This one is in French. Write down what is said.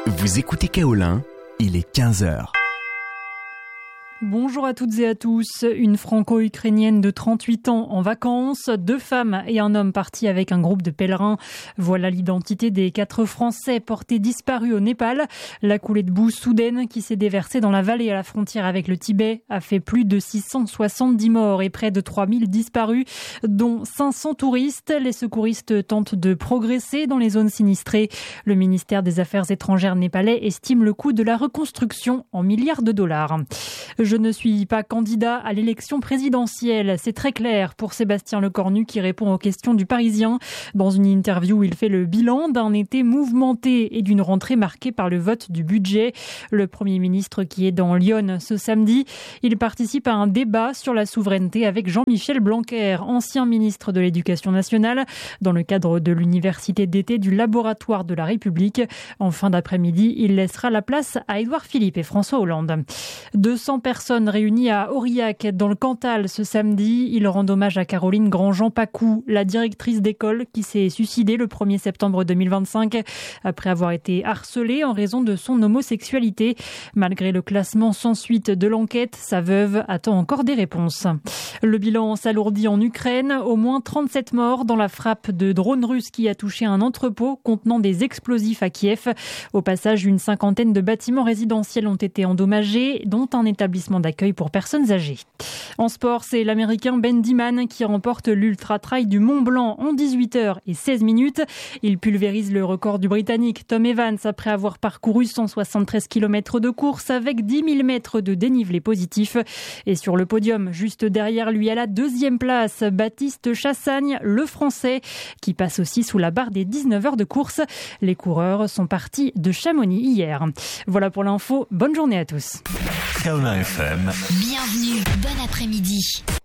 Vous écoutez Kaolin, il est 15h. Bonjour à toutes et à tous. Une franco-ukrainienne de 38 ans en vacances, 2 femmes et un homme partis avec un groupe de pèlerins. Voilà l'identité des 4 Français portés disparus au Népal. La coulée de boue soudaine qui s'est déversée dans la vallée à la frontière avec le Tibet a fait plus de 670 morts et près de 3000 disparus, dont 500 touristes. Les secouristes tentent de progresser dans les zones sinistrées. Le ministère des Affaires étrangères népalais estime le coût de la reconstruction en milliards de dollars. Je ne suis pas candidat à l'élection présidentielle. C'est très clair pour Sébastien Lecornu qui répond aux questions du Parisien. Dans une interview, il fait le bilan d'un été mouvementé et d'une rentrée marquée par le vote du budget. Le Premier ministre qui est dans Lyon ce samedi, il participe à un débat sur la souveraineté avec Jean-Michel Blanquer, ancien ministre de l'Éducation nationale, dans le cadre de l'université d'été du Laboratoire de la République. En fin d'après-midi, il laissera la place à Édouard Philippe et François Hollande. 200 personnes réunies à Aurillac, dans le Cantal, ce samedi. Ils rendent hommage à Caroline Grandjean-Pacou, la directrice d'école qui s'est suicidée le 1er septembre 2025 après avoir été harcelée en raison de son homosexualité. Malgré le classement sans suite de l'enquête, sa veuve attend encore des réponses. Le bilan s'alourdit en Ukraine. Au moins 37 morts dans la frappe de drones russes qui a touché un entrepôt contenant des explosifs à Kiev. Au passage, une cinquantaine de bâtiments résidentiels ont été endommagés, dont un établissement d'accueil pour personnes âgées. En sport, c'est l'Américain Ben Diman qui remporte l'ultra-trail du Mont Blanc en 18h et 16 minutes. Il pulvérise le record du Britannique Tom Evans après avoir parcouru 173 km de course avec 10 000 mètres de dénivelé positif. Et sur le podium, juste derrière lui à la 2e place, Baptiste Chassagne, le Français, qui passe aussi sous la barre des 19 heures de course. Les coureurs sont partis de Chamonix hier. Voilà pour l'info. Bonne journée à tous. Kaolin FM. Bienvenue, bon après-midi.